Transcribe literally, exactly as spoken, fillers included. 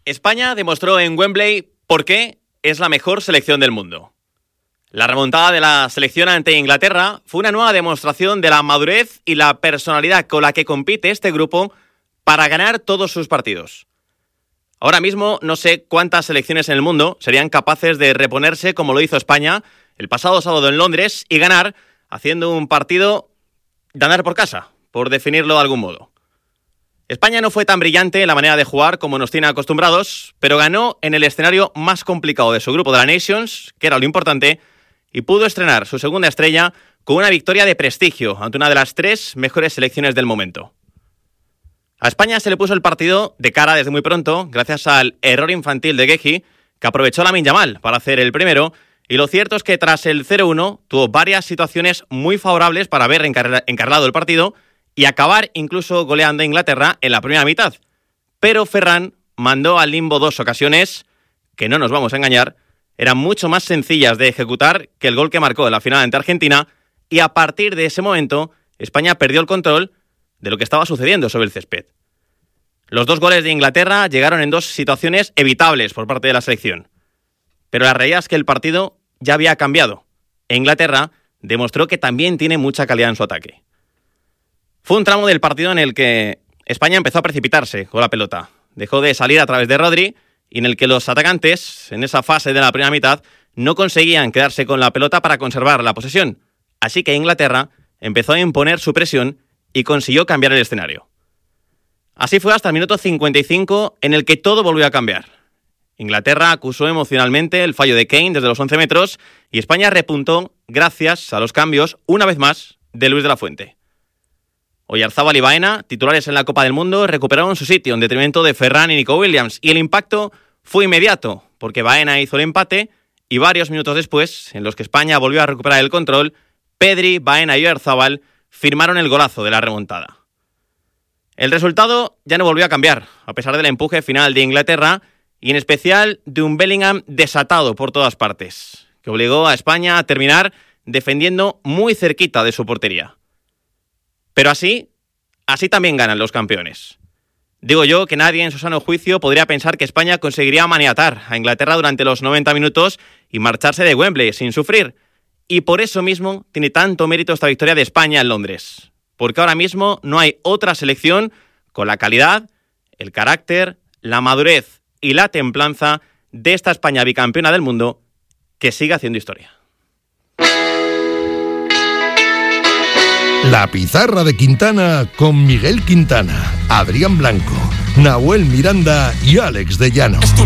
España demostró en Wembley por qué es la mejor selección del mundo. La remontada de la selección ante Inglaterra fue una nueva demostración de la madurez y la personalidad con la que compite este grupo para ganar todos sus partidos. Ahora mismo no sé cuántas selecciones en el mundo serían capaces de reponerse como lo hizo España el pasado sábado en Londres y ganar haciendo un partido ganar por casa, por definirlo de algún modo. España no fue tan brillante en la manera de jugar como nos tiene acostumbrados, pero ganó en el escenario más complicado de su grupo de la Nations, que era lo importante, y pudo estrenar su segunda estrella con una victoria de prestigio ante una de las tres mejores selecciones del momento. A España se le puso el partido de cara desde muy pronto, gracias al error infantil de Guehi, que aprovechó Lamine Yamal para hacer el primero, y lo cierto es que tras el cero uno tuvo varias situaciones muy favorables para haber encarrilado el partido y acabar incluso goleando a Inglaterra en la primera mitad. Pero Ferran mandó al limbo dos ocasiones que, no nos vamos a engañar, eran mucho más sencillas de ejecutar que el gol que marcó en la final ante Argentina, y a partir de ese momento España perdió el control de lo que estaba sucediendo sobre el césped. Los dos goles de Inglaterra llegaron en dos situaciones evitables por parte de la selección. Pero la realidad es que el partido ya había cambiado e Inglaterra demostró que también tiene mucha calidad en su ataque. Fue un tramo del partido en el que España empezó a precipitarse con la pelota. Dejó de salir a través de Rodri y en el que los atacantes, en esa fase de la primera mitad, no conseguían quedarse con la pelota para conservar la posesión. Así que Inglaterra empezó a imponer su presión y consiguió cambiar el escenario. Así fue hasta el minuto cincuenta y cinco, en el que todo volvió a cambiar. Inglaterra acusó emocionalmente el fallo de Kane desde los once metros y España repuntó gracias a los cambios, una vez más, de Luis de la Fuente. Oyarzábal y Baena, titulares en la Copa del Mundo, recuperaron su sitio en detrimento de Ferran y Nico Williams, y el impacto fue inmediato, porque Baena hizo el empate y varios minutos después, en los que España volvió a recuperar el control, Pedri, Baena y Oyarzábal firmaron el golazo de la remontada. El resultado ya no volvió a cambiar, a pesar del empuje final de Inglaterra y en especial de un Bellingham desatado por todas partes, que obligó a España a terminar defendiendo muy cerquita de su portería. Pero así, así también ganan los campeones. Digo yo que nadie en su sano juicio podría pensar que España conseguiría maniatar a Inglaterra durante los noventa minutos y marcharse de Wembley sin sufrir. Y por eso mismo tiene tanto mérito esta victoria de España en Londres. Porque ahora mismo no hay otra selección con la calidad, el carácter, la madurez y la templanza de esta España bicampeona del mundo que siga haciendo historia. La Pizarra de Quintana con Miguel Quintana, Adrián Blanco, Nahuel Miranda y Alex de Llano.